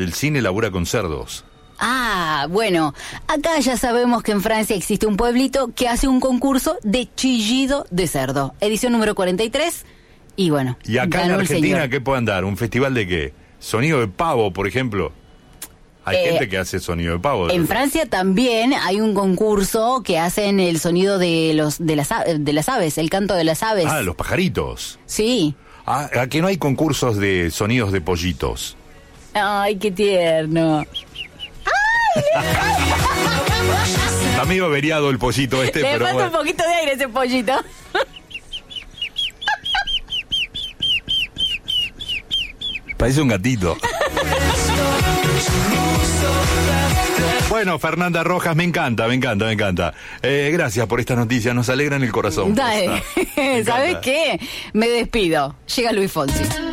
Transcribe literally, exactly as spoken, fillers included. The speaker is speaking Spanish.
del cine labura con cerdos. Ah, bueno, acá ya sabemos que en Francia existe un pueblito que hace un concurso de chillido de cerdo. Edición número cuarenta y tres, y bueno, ¿Y acá en ganó el Argentina señor. qué pueden dar? ¿Un festival de qué? ¿Sonido de pavo, por ejemplo? Hay Eh, gente que hace sonido de pavo. En Francia también hay un concurso que hacen el sonido de los de las a- de las aves, el canto de las aves. Ah, los pajaritos. Sí. Ah, aquí no hay concursos de sonidos de pollitos. Ay, qué tierno. Está medio averiado el pollito este, Le pero falta bueno. un poquito de aire a ese pollito. Parece un gatito. Bueno, Fernanda Rojas, me encanta, me encanta, me encanta. Eh, gracias por esta noticia, nos alegran el corazón. Dale. Me ¿Sabes encanta. qué? Me despido. Llega Luis Fonsi.